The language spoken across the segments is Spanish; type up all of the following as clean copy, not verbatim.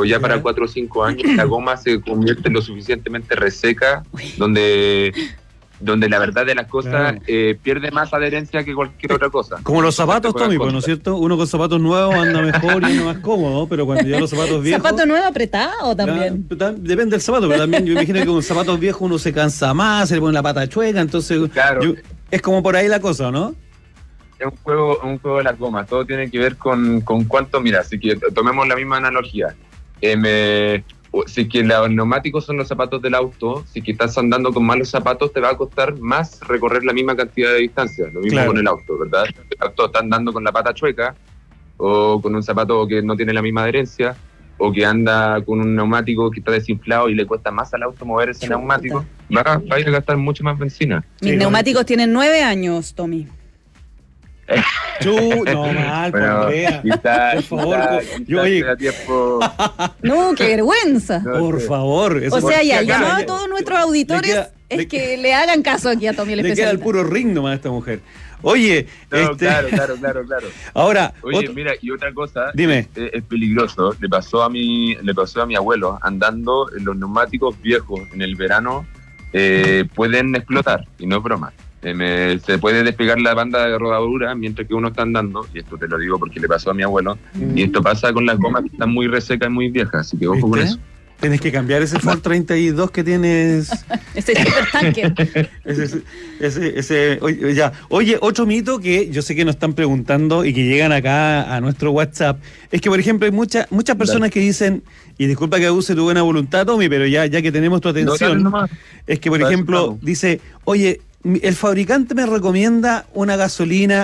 pero ya para 4 o 5 años la goma se convierte lo suficientemente reseca, donde la verdad de las cosas pierde más adherencia que cualquier otra cosa. Como los zapatos, Tommy, pues, ¿no es cierto? Uno con zapatos nuevos anda mejor y anda más cómodo, pero cuando ya los zapatos viejos... ¿Zapato nuevo apretado también? Depende del zapato, pero también yo imagino que con zapatos viejos uno se cansa más, se le pone la pata chueca, entonces... Claro. Es como por ahí la cosa, ¿no? Es un juego de las gomas, todo tiene que ver con cuánto... Mira, así que tomemos la misma analogía. Si que los neumáticos son los zapatos del auto, si que estás andando con malos zapatos, te va a costar más recorrer la misma cantidad de distancia. Lo mismo con el auto, ¿verdad? El auto está andando con la pata chueca, o con un zapato que no tiene la misma adherencia, o que anda con un neumático que está desinflado y le cuesta más al auto mover ese neumático, va a ir a gastar mucho más benzina. Mis neumáticos tienen 9 años, Tommy. No mal, bueno, por favor. No, qué vergüenza. Por favor. O sea, ya llamado a todos nuestros auditores que le hagan caso aquí a Tommy el especialista. Le queda el puro ring nomás a esta mujer. Oye, claro. Ahora, mira, y otra cosa, dime. Es peligroso. Le pasó a mi abuelo andando en los neumáticos viejos en el verano, pueden explotar, y no es broma. Se puede despegar la banda de rodadura mientras que uno está andando, y esto te lo digo porque le pasó a mi abuelo, y esto pasa con las gomas que están muy resecas y muy viejas, así que ojo con eso. Tienes que cambiar ese Ford 32 que tienes. Ese supertanker. Oye, otro mito que yo sé que nos están preguntando y que llegan acá a nuestro WhatsApp, es que, por ejemplo, hay muchas personas que dicen, y disculpa que abuse tu buena voluntad, Tommy, pero ya que tenemos tu atención, es que, por ejemplo, dice, oye, el fabricante me recomienda una gasolina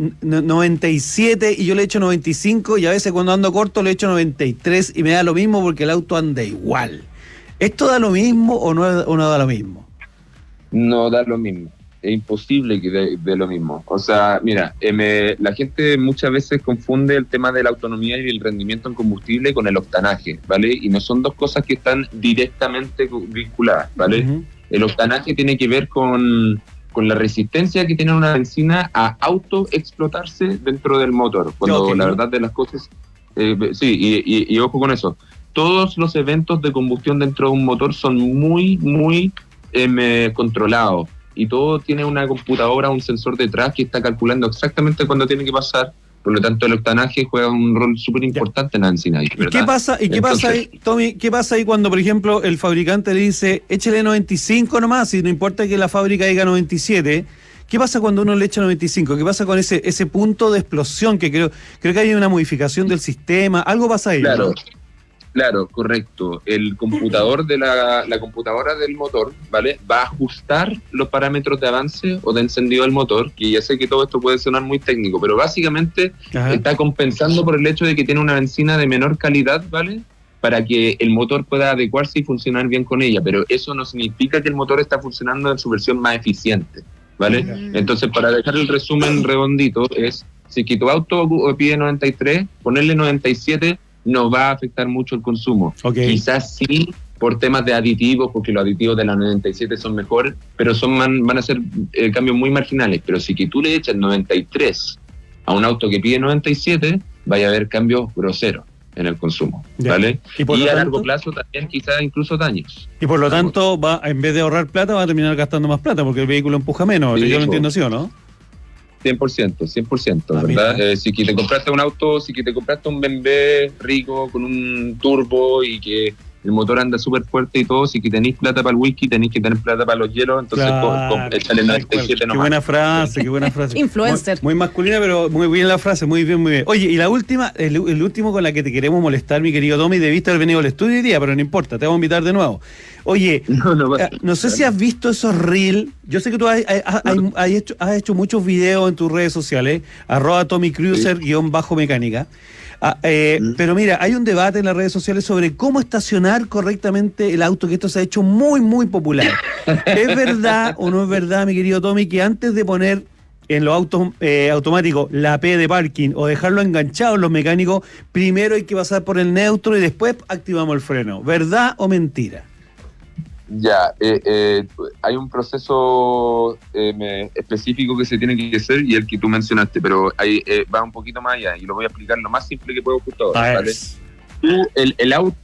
97 y yo le echo 95 y a veces cuando ando corto le echo 93 y me da lo mismo porque el auto anda igual. ¿Esto da lo mismo o no da lo mismo? No da lo mismo. Es imposible que dé lo mismo. O sea, mira, la gente muchas veces confunde el tema de la autonomía y el rendimiento en combustible con el octanaje, ¿vale? Y no son dos cosas que están directamente vinculadas, ¿vale? Uh-huh. El octanaje tiene que ver con la resistencia que tiene una benzina a autoexplotarse dentro del motor. Cuando la verdad de las cosas... y ojo con eso. Todos los eventos de combustión dentro de un motor son muy, muy controlados. Y todo tiene una computadora, un sensor detrás que está calculando exactamente cuándo tiene que pasar. Por lo tanto, el octanaje juega un rol súper importante en la benzina. ¿Y qué pasa ahí, Tommy? ¿Qué pasa ahí cuando, por ejemplo, el fabricante le dice, échale 95 nomás, y no importa que la fábrica diga 97? ¿Qué pasa cuando uno le echa 95? ¿Qué pasa con ese punto de explosión? Que creo que hay una modificación del sistema. Algo pasa ahí, claro. ¿no? Claro, correcto. El computador de la computadora del motor, ¿vale? Va a ajustar los parámetros de avance o de encendido del motor, que ya sé que todo esto puede sonar muy técnico, pero básicamente está compensando por el hecho de que tiene una benzina de menor calidad, ¿vale? Para que el motor pueda adecuarse y funcionar bien con ella, pero eso no significa que el motor está funcionando en su versión más eficiente, ¿vale? Entonces, para dejar el resumen redondito, es, si que tu auto pide 93, ponerle 97 no va a afectar mucho el consumo. Quizás sí por temas de aditivos, porque los aditivos de la 97 son mejores, pero van a ser cambios muy marginales. Pero si que tú le echas 93 a un auto que pide 97, vaya a haber cambios groseros en el consumo, ¿vale? Y a largo plazo también quizás incluso daños. Y por lo tanto, en vez de ahorrar plata, va a terminar gastando más plata, porque el vehículo empuja menos. Yo lo entiendo así, ¿o no? 100%, ¿verdad? Si que te compraste un auto, si que te compraste un BMW rico con un turbo y que el motor anda súper fuerte y todo, si que tenéis plata para el whisky, tenéis que tener plata para los hielos, entonces échale 97 nomás. Qué buena frase. Influencer. Muy masculina, pero muy bien la frase, muy bien. Oye, y la última, el último con la que te queremos molestar, mi querido Tommy, debiste haber venido al estudio hoy día, pero no importa, te vamos a invitar de nuevo. Oye, no sé si has visto esos reels. Yo sé que tú has hecho muchos videos en tus redes sociales, @TommyCruiser _mecánica. Pero mira, hay un debate en las redes sociales sobre cómo estacionar correctamente el auto, que esto se ha hecho muy, muy popular. ¿Es verdad o no es verdad, mi querido Tommy, que antes de poner en los autos automáticos la P de parking o dejarlo enganchado en los mecánicos, primero hay que pasar por el neutro y después activamos el freno? ¿Verdad o mentira? Ya, hay un proceso específico que se tiene que hacer y el que tú mencionaste, pero ahí va un poquito más allá y lo voy a explicar lo más simple que puedo justo ahora, ¿vale? Tú, el auto